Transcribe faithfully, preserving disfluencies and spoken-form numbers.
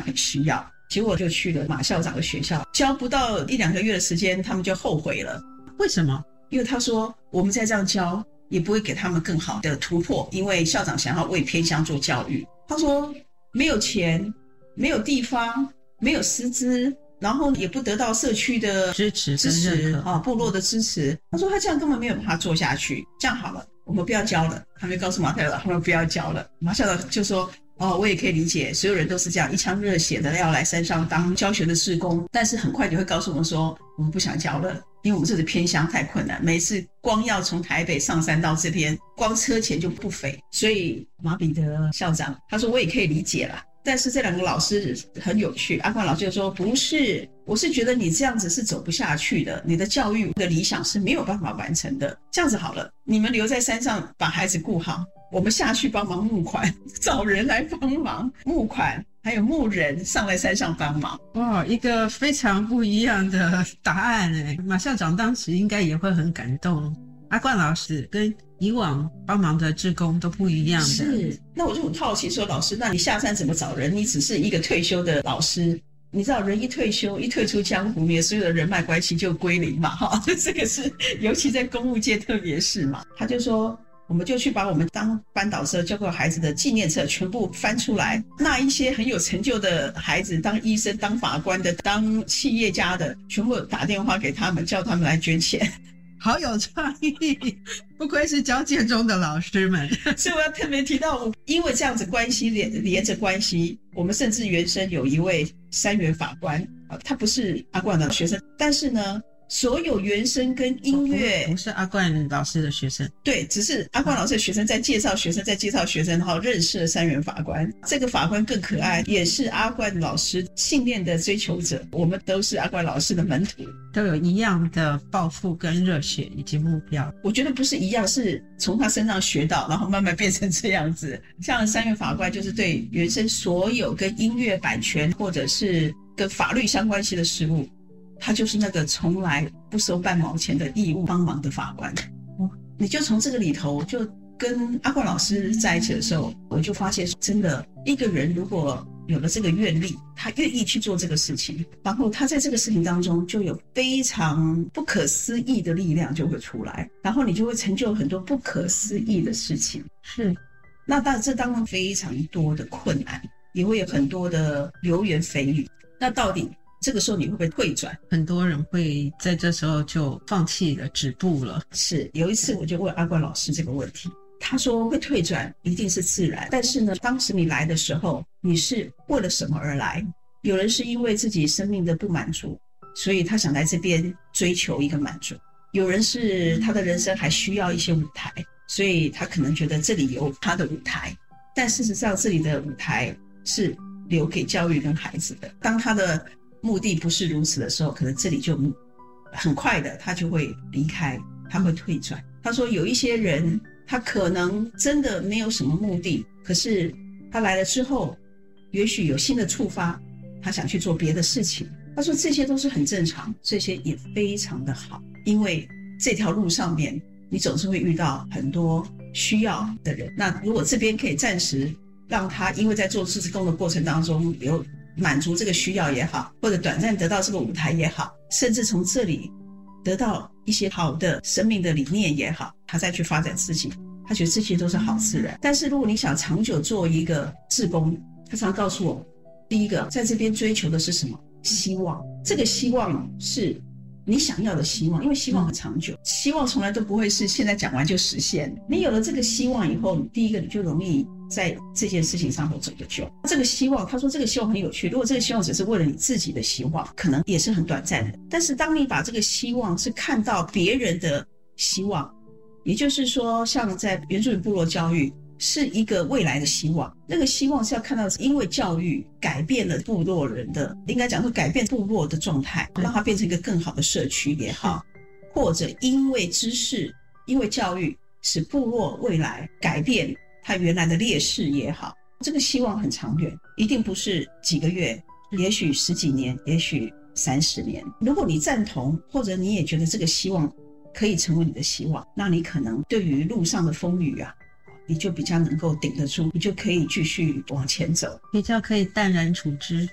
很需要，结果就去了马校长的学校，教不到一两个月的时间，他们就后悔了。 为什么？ 因为他说我们再这样教也不会给他们更好的突破，因为校长想要为偏乡做教育。他说没有钱，没有地方，没有师资，然后也不得到社区的支持支持啊，部落的支持。他说他这样根本没有办法做下去。这样好了，我们不要教了。他们告诉马校长，他们不要教了。马校长就说哦，我也可以理解，所有人都是这样一腔热血的要来山上当教学的志工，但是很快就会告诉我们说，我们不想教了，因为我们这里偏乡太困难，每次光要从台北上山到这边，光车钱就不菲。所以马彼得校长他说我也可以理解啦，但是这两个老师很有趣。阿冠老师就说不是，我是觉得你这样子是走不下去的，你的教育的理想是没有办法完成的。这样子好了，你们留在山上把孩子顾好，我们下去帮忙募款，找人来帮忙募款，还有募人上来山上帮忙。 哇，一个非常不一样的答案耶。马校长当时应该也会很感动。阿冠老师跟以往帮忙的志工都不一样的。 是，那我就很好奇说，老师，那你下山怎么找人？你只是一个退休的老师，你知道人一退休一退出江湖，你的所有的人脉关系就归零嘛，哈，这个是尤其在公务界特别是嘛。他就说我们就去把我们当班导师教过孩子的纪念册全部翻出来，那一些很有成就的孩子，当医生当法官的当企业家的，全部打电话给他们，叫他们来捐钱。 好有创意，不愧是教建中的老师们。 所以我要特别提到，因为这样子关系 连, 连着关系，我们甚至原生有一位三元法官，他不是阿冠的学生，但是呢所有原声跟音乐不是阿冠老师的学生， 对，只是阿冠老师的学生在介绍学生在介绍学生，然后认识了三元法官。这个法官更可爱，也是阿冠老师信念的追求者，我们都是阿冠老师的门徒， 都有一样的抱负跟热血以及目标。 我觉得不是一样，是从他身上学到，然后慢慢变成这样子。像三元法官就是对原声所有跟音乐版权或者是跟法律相关系的事物，他就是那个从来不收半毛钱的义务帮忙的法官。你就从这个里头，就跟阿冠老师在一起的时候，我就发现真的一个人如果有了这个愿力，他愿意去做这个事情，然后他在这个事情当中就有非常不可思议的力量就会出来，然后你就会成就很多不可思议的事情。 是， 那当然这当中非常多的困难，也会有很多的流言蜚语。那到底这个时候你会不会退转？ 很多人会在这时候就放弃了，止步了。 是，有一次我就问阿冠老师这个问题，他说会退转一定是自然，但是呢当时你来的时候你是为了什么而来？有人是因为自己生命的不满足，所以他想来这边追求一个满足，有人是他的人生还需要一些舞台，所以他可能觉得这里有他的舞台，但事实上这里的舞台是留给教育跟孩子的。当他的目的不是如此的时候，可能这里就很快的他就会离开，他会退转。他说有一些人他可能真的没有什么目的，可是他来了之后也许有新的触发，他想去做别的事情。他说这些都是很正常，这些也非常的好，因为这条路上面你总是会遇到很多需要的人。那如果这边可以暂时让他因为在做志工的过程当中有满足这个需要也好，或者短暂得到这个舞台也好，甚至从这里得到一些好的生命的理念也好，他再去发展自己，他觉得这些都是好自然。但是如果你想长久做一个志工，他常告诉我，第一个在这边追求的是什么？希望。这个希望是你想要的希望，因为希望很长久，希望从来都不会是现在讲完就实现。你有了这个希望以后，第一个你就容易在这件事情上头走得久。这个希望，他说这个希望很有趣，如果这个希望只是为了你自己的希望，可能也是很短暂的。但是当你把这个希望是看到别人的希望，也就是说像在原住民部落教育是一个未来的希望，那个希望是要看到因为教育改变了部落人的，应该讲说改变部落的状态，让它变成一个更好的社区也好，或者因为知识因为教育使部落未来改变它原来的劣势也好，这个希望很长远，一定不是几个月，也许十几年，也许三十年。如果你赞同，或者你也觉得这个希望可以成为你的希望，那你可能对于路上的风雨啊，你就比较能够顶得住，你就可以继续往前走， 比较可以淡然处之。